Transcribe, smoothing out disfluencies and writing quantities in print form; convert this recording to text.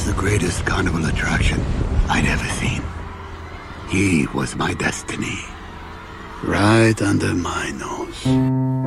the greatest carnival attraction I'd ever seen. He was my destiny. Right under my nose.